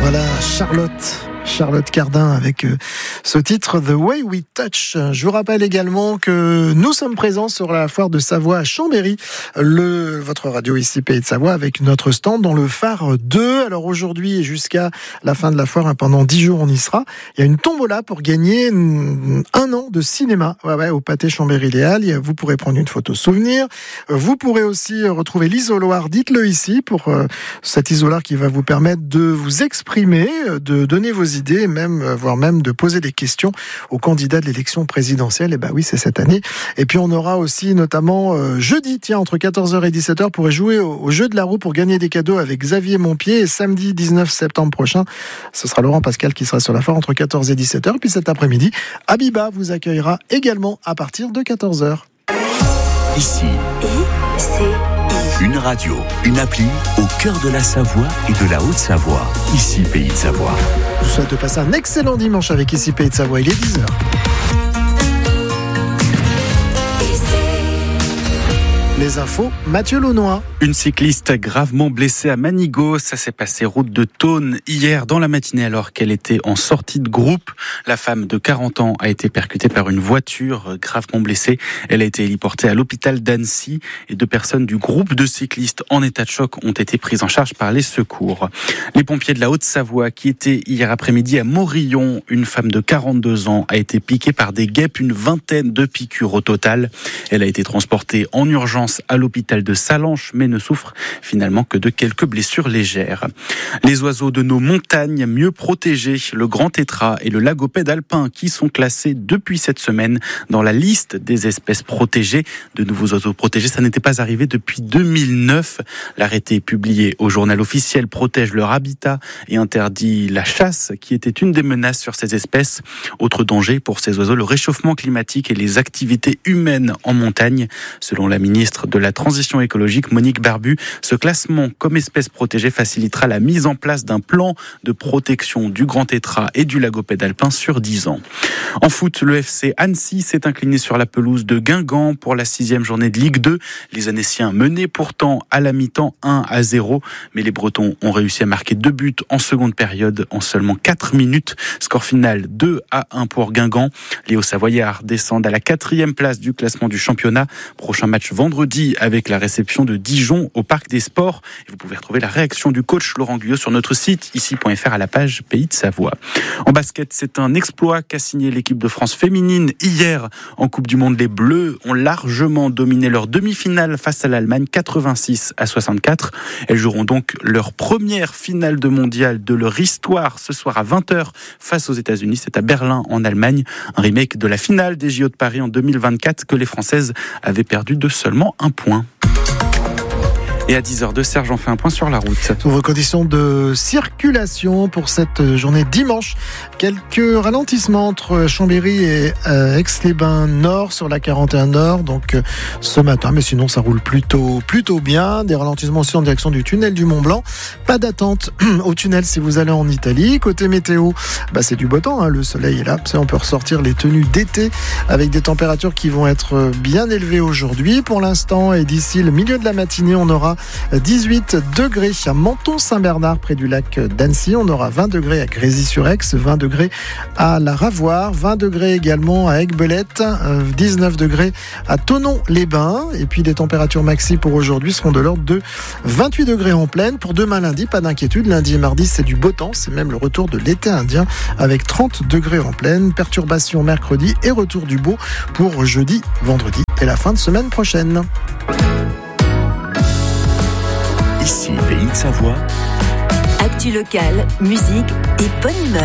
Voilà, Charlotte Cardin avec ce titre The Way We Touch. Je vous rappelle également que nous sommes présents sur la foire de Savoie à Chambéry, votre radio ici Pays de Savoie, avec notre stand dans le phare 2. Alors aujourd'hui et jusqu'à la fin de la foire, pendant 10 jours on y sera. Il y a une tombola pour gagner 1 an de cinéma au Pâté Chambéry-Léal. Vous pourrez prendre une photo souvenir. Vous pourrez aussi retrouver l'isoloir, dites-le ici, pour cet isoloir qui va vous permettre de vous exprimer, de donner vos idées, voire même de poser des questions aux candidats de l'élection présidentielle. Et oui, c'est cette année. Et puis on aura aussi notamment jeudi, entre 14h et 17h, vous pourrez jouer au jeu de la roue pour gagner des cadeaux avec Xavier Montpied. Et samedi 19 septembre prochain, ce sera Laurent Pascal qui sera sur la foire entre 14 et 17h. Puis cet après-midi, Abiba vous accueillera également à partir de 14h. Ici, une radio, une appli au cœur de la Savoie et de la Haute-Savoie. Ici, Pays de Savoie. Je vous souhaite de passer un excellent dimanche avec Ici Pays de Savoie. Il est 10h. Les infos, Mathieu Launois. Une cycliste gravement blessée à Manigot. Ça s'est passé route de Thônes hier dans la matinée alors qu'elle était en sortie de groupe. La femme de 40 ans a été percutée par une voiture gravement blessée. Elle a été héliportée à l'hôpital d'Annecy et 2 personnes du groupe de cyclistes en état de choc ont été prises en charge par les secours. Les pompiers de la Haute-Savoie qui étaient hier après-midi à Morillon, une femme de 42 ans a été piquée par des guêpes, une vingtaine de piqûres au total. Elle a été transportée en urgence à l'hôpital de Salanches, mais ne souffre finalement que de quelques blessures légères. Les oiseaux de nos montagnes mieux protégés, le grand tétras et le lagopède alpin qui sont classés depuis cette semaine dans la liste des espèces protégées. De nouveaux oiseaux protégés, ça n'était pas arrivé depuis 2009. L'arrêté publié au journal officiel protège leur habitat et interdit la chasse qui était une des menaces sur ces espèces. Autre danger pour ces oiseaux, le réchauffement climatique et les activités humaines en montagne. Selon la ministre de la Transition écologique, Monique Barbu, ce classement comme espèce protégée facilitera la mise en place d'un plan de protection du grand tétras et du lagopède alpin sur 10 ans. En foot, le FC Annecy s'est incliné sur la pelouse de Guingamp pour la 6e journée de Ligue 2. Les Annéciens menaient pourtant à la mi-temps 1-0, mais les Bretons ont réussi à marquer 2 buts en seconde période en seulement 4 minutes. Score final 2-1 pour Guingamp. Les Hauts-Savoyards descendent à la 4e place du classement du championnat. Prochain match vendredi avec la réception de Dijon au Parc des Sports. Et vous pouvez retrouver la réaction du coach Laurent Guyot sur notre site ici.fr à la page Pays de Savoie. En basket, c'est un exploit qu'a signé l'équipe de France féminine hier en Coupe du Monde. Les Bleus ont largement dominé leur demi-finale face à l'Allemagne, 86-64. Elles joueront donc leur première finale de mondial de leur histoire ce soir à 20h face aux États-Unis. C'est à Berlin en Allemagne, un remake de la finale des JO de Paris en 2024 que les Françaises avaient perdu de seulement 1 point. Et à 10h02, Serge, on fait un point sur la route. Sur vos conditions de circulation pour cette journée dimanche, quelques ralentissements entre Chambéry et Aix-les-Bains Nord sur la 41 Nord, donc ce matin, mais sinon ça roule plutôt bien. Des ralentissements aussi en direction du tunnel du Mont-Blanc. Pas d'attente au tunnel si vous allez en Italie. Côté météo, c'est du beau temps, le soleil est là. On peut ressortir les tenues d'été avec des températures qui vont être bien élevées aujourd'hui. Pour l'instant et d'ici le milieu de la matinée, on aura 18 degrés à Menton-Saint-Bernard près du lac d'Annecy. On aura 20 degrés à Grésy-sur-Aix, 20 degrés à la Ravoire, 20 degrés également à Aiguebelette, 19 degrés à Thonon-les-Bains. Et puis les températures maxi pour aujourd'hui seront de l'ordre de 28 degrés en pleine. Pour demain lundi, pas d'inquiétude. Lundi et mardi, c'est du beau temps. C'est même le retour de l'été indien avec 30 degrés en pleine. Perturbation mercredi et retour du beau pour jeudi, vendredi et la fin de semaine prochaine. Ici, Pays de Savoie. Actu locale, musique et bonne humeur.